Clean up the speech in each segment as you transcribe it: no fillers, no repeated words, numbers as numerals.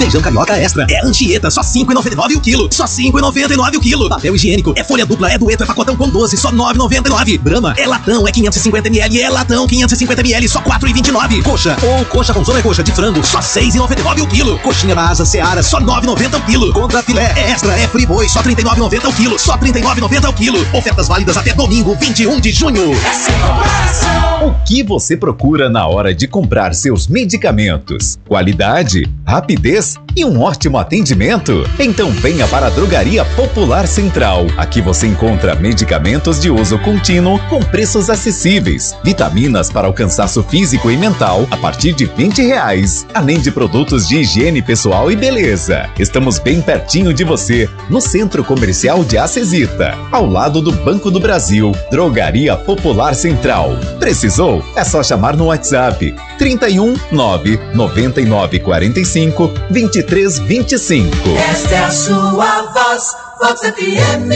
Feijão carioca extra é Anchieta, só R$5,99 o quilo. Só R$5,99 o quilo. Papel higiênico é folha dupla, é dueto, é pacotão com 12, só R$9,99. Brahma é latão, é 550ml, é latão 550ml, só R$4,29. Coxa ou coxa com sobrecoxa de frango, só R$6,99 o quilo. Coxinha da asa Seara, só R$9,90 o quilo. Contra filé é extra, é friboi, só R$39,90 o quilo. Só R$39,90 o quilo. Ofertas válidas até domingo, 21 de junho. O que você procura na hora de comprar seus medicamentos? Qualidade, rapidez e um ótimo atendimento? Então venha para a Drogaria Popular Central. Aqui você encontra medicamentos de uso contínuo com preços acessíveis, vitaminas para o cansaço físico e mental a partir de R$20, além de produtos de higiene pessoal e beleza. Estamos bem pertinho de você, no Centro Comercial de Acesita, ao lado do Banco do Brasil. Drogaria Popular Central. Precisou? É só chamar no WhatsApp 31 999 45 23 25. Esta é a sua voz, Vox FM.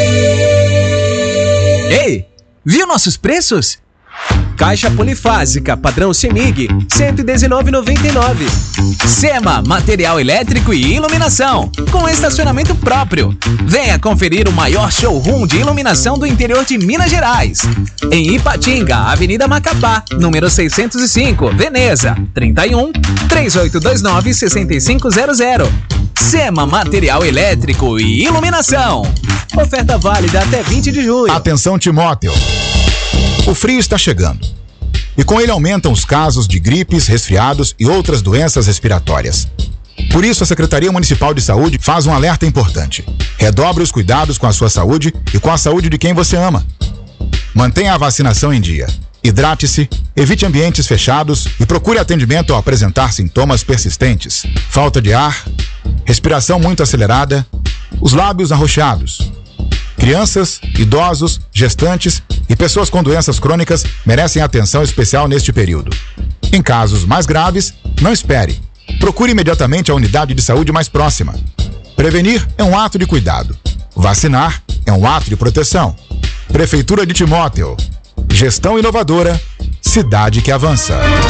Ei, viu nossos preços? Caixa polifásica, padrão CEMIG, R$119,99. SEMA, material elétrico e iluminação, com estacionamento próprio. Venha conferir o maior showroom de iluminação do interior de Minas Gerais. Em Ipatinga, Avenida Macapá, número 605, Veneza, 31 3829 6500. SEMA, material elétrico e iluminação. Oferta válida até 20 de julho. Atenção, Timóteo. O frio está chegando. E com ele aumentam os casos de gripes, resfriados e outras doenças respiratórias. Por isso, a Secretaria Municipal de Saúde faz um alerta importante. Redobre os cuidados com a sua saúde e com a saúde de quem você ama. Mantenha a vacinação em dia. Hidrate-se, evite ambientes fechados e procure atendimento ao apresentar sintomas persistentes. Falta de ar, respiração muito acelerada, os lábios arroxeados. Crianças, idosos, gestantes e pessoas com doenças crônicas merecem atenção especial neste período. Em casos mais graves, não espere. Procure imediatamente a unidade de saúde mais próxima. Prevenir é um ato de cuidado. Vacinar é um ato de proteção. Prefeitura de Timóteo. Gestão inovadora, cidade que avança.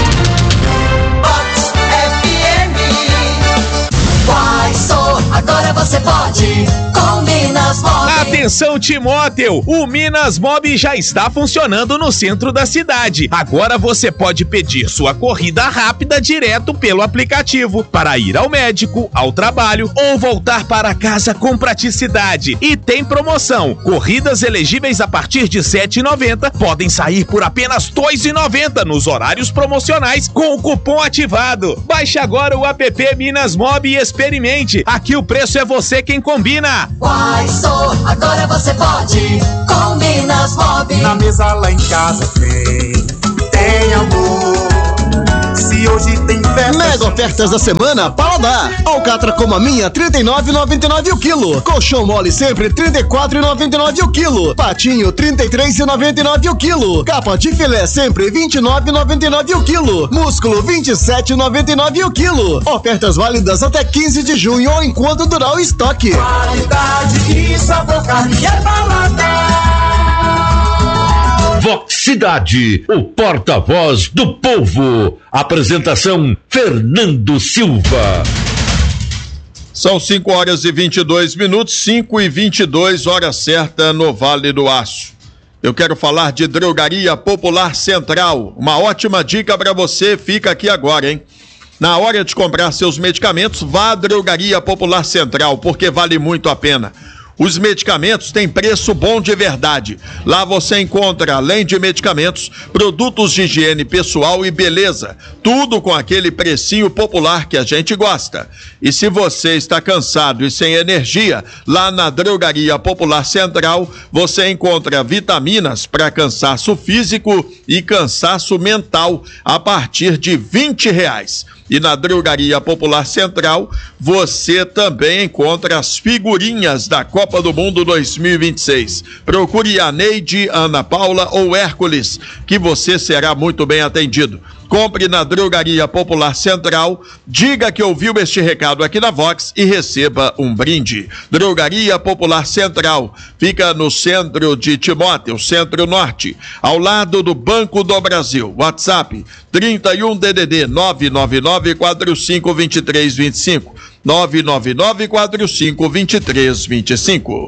Vox FM. Agora você pode com Minas Mob. Atenção, Timóteo! O Minas Mob já está funcionando no centro da cidade. Agora você pode pedir sua corrida rápida direto pelo aplicativo para ir ao médico, ao trabalho ou voltar para casa com praticidade. E tem promoção. Corridas elegíveis a partir de R$ 7,90 podem sair por apenas R$ 2,90 nos horários promocionais com o cupom ativado. Baixe agora o app Minas Mob e experimente. Aqui o preço é você quem combina. Agora você pode com Minas Mob. Na mesa lá em casa tem amor. Se hoje tem festa. Mega ofertas da semana Paladar. Alcatra como a minha, R$ 39,99 o quilo. Colchão mole sempre, R$ 34,99 o quilo. Patinho, R$ 33,99 o quilo. Capa de filé sempre, R$ 29,99 o quilo. Músculo, R$ 27,99 o quilo. Ofertas válidas até 15 de junho ou enquanto durar o estoque. Qualidade e sabor, carne é Paladar. Vox Cidade, o porta-voz do povo. Apresentação Fernando Silva. São 5h22, 5h22, hora certa no Vale do Aço. Eu quero falar de Drogaria Popular Central. Uma ótima dica para você, fica aqui agora, hein? Na hora de comprar seus medicamentos, vá à Drogaria Popular Central, porque vale muito a pena. Os medicamentos têm preço bom de verdade. Lá você encontra, além de medicamentos, produtos de higiene pessoal e beleza. Tudo com aquele precinho popular que a gente gosta. E se você está cansado e sem energia, lá na Drogaria Popular Central, você encontra vitaminas para cansaço físico e cansaço mental a partir de R$20. E na Drogaria Popular Central, você também encontra as figurinhas da Copa do Mundo 2026. Procure a Neide, Ana Paula ou Hércules, que você será muito bem atendido. Compre na Drogaria Popular Central, diga que ouviu este recado aqui na Vox e receba um brinde. Drogaria Popular Central, fica no centro de Timóteo, Centro-Norte, ao lado do Banco do Brasil. WhatsApp 31 DDD 999-452325, 999-452325.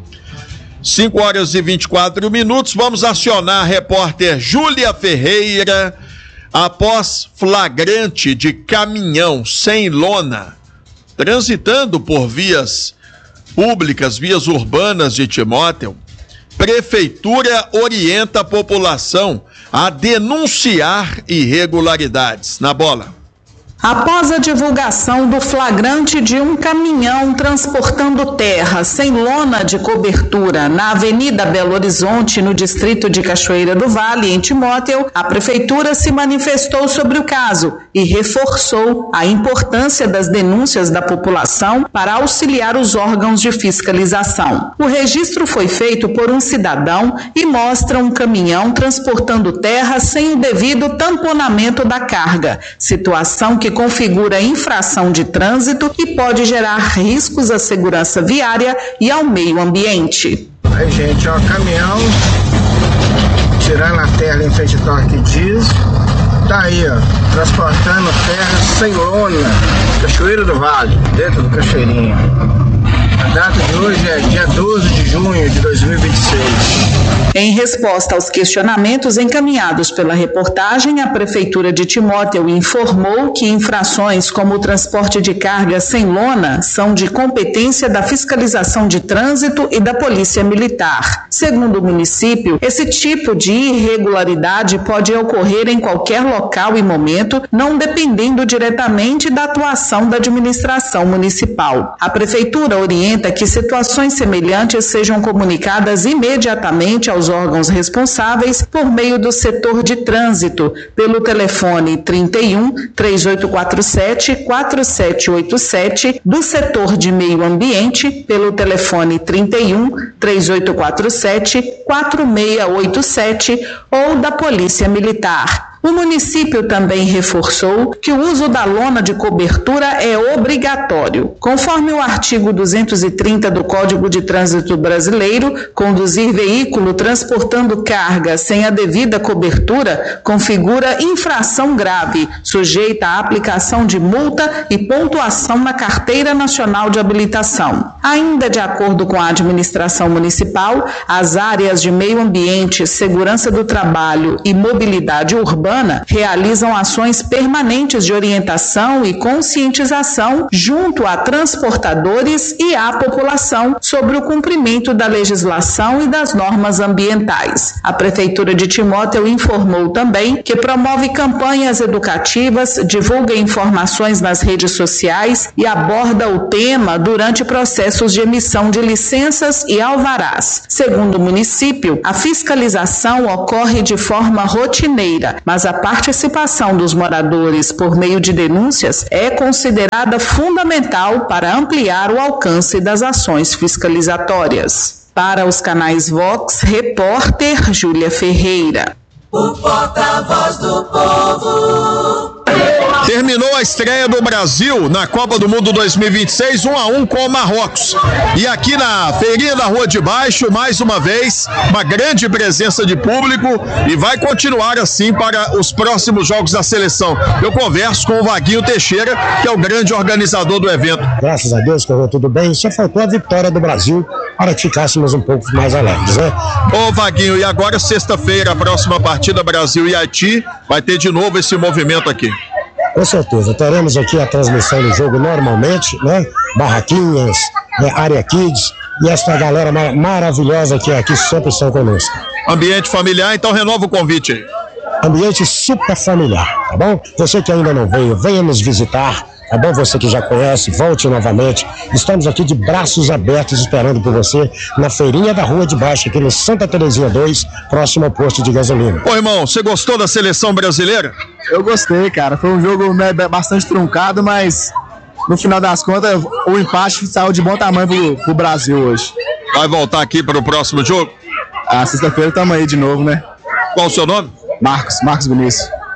5h24, vamos acionar a repórter Júlia Ferreira. Após flagrante de caminhão sem lona, transitando por vias públicas, vias urbanas de Timóteo, Prefeitura orienta a população a denunciar irregularidades. Na bola. Após a divulgação do flagrante de um caminhão transportando terra sem lona de cobertura na Avenida Belo Horizonte, no distrito de Cachoeira do Vale, em Timóteo, a Prefeitura se manifestou sobre o caso e reforçou a importância das denúncias da população para auxiliar os órgãos de fiscalização. O registro foi feito por um cidadão e mostra um caminhão transportando terra sem o devido tamponamento da carga, situação que configura infração de trânsito e pode gerar riscos à segurança viária e ao meio ambiente. Aí, gente, ó, caminhão tirando a terra em frente ao torque diesel, tá aí, ó, transportando terra sem lona, Cachoeira do Vale, dentro do Cachoeirinha. A data de hoje é dia 12 de junho de 2026. Em resposta aos questionamentos encaminhados pela reportagem, a Prefeitura de Timóteo informou que infrações como o transporte de carga sem lona são de competência da fiscalização de trânsito e da Polícia Militar. Segundo o município, esse tipo de irregularidade pode ocorrer em qualquer local e momento, não dependendo diretamente da atuação da administração municipal. A Prefeitura orienta que situações semelhantes sejam comunicadas imediatamente aos órgãos responsáveis por meio do setor de trânsito, pelo telefone 31 3847 4787, do setor de meio ambiente, pelo telefone 31 3847 4687 ou da Polícia Militar. O município também reforçou que o uso da lona de cobertura é obrigatório. Conforme o artigo 230 do Código de Trânsito Brasileiro, conduzir veículo transportando carga sem a devida cobertura configura infração grave, sujeita à aplicação de multa e pontuação na Carteira Nacional de Habilitação. Ainda de acordo com a administração municipal, as áreas de meio ambiente, segurança do trabalho e mobilidade urbana realizam ações permanentes de orientação e conscientização junto a transportadores e à população sobre o cumprimento da legislação e das normas ambientais. A Prefeitura de Timóteo informou também que promove campanhas educativas, divulga informações nas redes sociais e aborda o tema durante processos de emissão de licenças e alvarás. Segundo o município, a fiscalização ocorre de forma rotineira, mas a participação dos moradores por meio de denúncias é considerada fundamental para ampliar o alcance das ações fiscalizatórias. Para os canais Vox, repórter Júlia Ferreira. O porta-voz do povo. Terminou a estreia do Brasil na Copa do Mundo 2026, 1-1 com o Marrocos. E aqui na Feirinha da Rua de Baixo, mais uma vez, uma grande presença de público e vai continuar assim para os próximos jogos da seleção. Eu converso com o Vaguinho Teixeira, que é o grande organizador do evento. Graças a Deus, correu tudo bem. Só faltou a vitória do Brasil para que ficássemos um pouco mais alegres, né? Ô Vaguinho, e agora sexta-feira, a próxima partida Brasil e Haiti, vai ter de novo esse movimento aqui. Com certeza, teremos aqui a transmissão do jogo normalmente, né? Barraquinhas, área kids e essa galera maravilhosa que aqui sempre estão conosco. Ambiente familiar, então renova o convite aí. Ambiente super familiar, tá bom? Você que ainda não veio, venha nos visitar, tá bom? Você que já conhece, volte novamente. Estamos aqui de braços abertos esperando por você na Feirinha da Rua de Baixo, aqui no Santa Terezinha 2, próximo ao posto de gasolina. Ô irmão, você gostou da seleção brasileira? Eu gostei, cara. Foi um jogo bastante truncado, mas no final das contas o empate saiu de bom tamanho pro Brasil hoje. Vai voltar aqui para o próximo jogo? Sexta-feira estamos aí de novo, né? Qual o seu nome? Marcos Vinícius.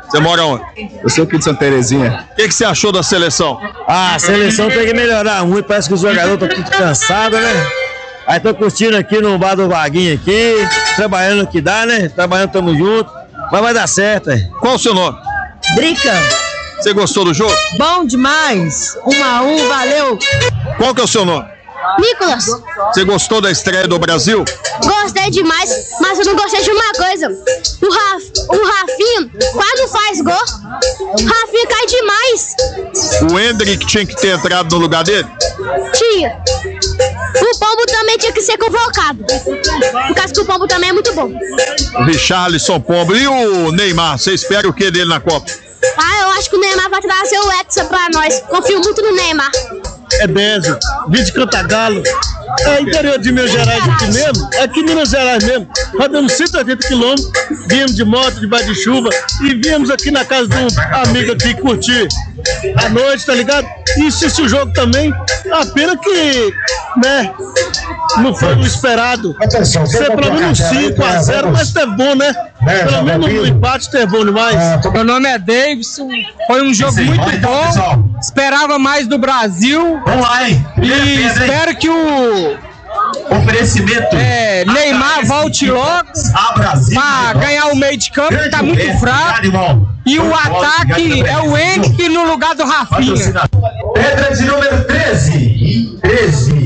Você mora onde? Eu sou aqui de Santa Terezinha. O que você achou da seleção? A seleção tem que melhorar muito, parece que os jogadores estão tudo cansados, né? Aí tô curtindo aqui no bar do Vaguinho aqui, trabalhando o que dá, né? Trabalhando, tamo junto, mas vai dar certo, hein? Qual o seu nome? Drica. Você gostou do jogo? Bom demais. 1-1, valeu. Qual que é o seu nome? Nicolas. Você gostou da estreia do Brasil? Gostei demais, mas eu não gostei de uma coisa. O Rafinha, quando faz gol, o Rafinha cai demais. O Hendrick tinha que ter entrado no lugar dele? Tinha. O Pombo também tinha que ser convocado. Por causa que o Pombo também é muito bom. O Richarlison, Pombo. E o Neymar? Você espera o que dele na Copa? Ah, eu acho que o Neymar vai trazer o Hexa pra nós. Confio muito no Neymar. É Benzo, vim de Cantagalo. É interior de Minas Gerais aqui mesmo, é aqui em Minas Gerais mesmo. Rodamos 180 quilômetros, viemos de moto, debaixo de chuva e viemos aqui na casa de um amigo aqui curtir a noite, tá ligado? E assistir o jogo também. A pena que, né, não foi o esperado. Ser pelo menos 5-0, mas teve bom, né? Pelo menos no empate teve bom demais. Meu nome é Davidson, foi um jogo muito bom. Esperava mais do Brasil. Vamos lá, hein? E espero que o oferecimento Neymar volte logo para ganhar o meio de campo, que tá muito fraco. E o ataque é o Henrique no lugar do Rafinha. Pedra de número 13.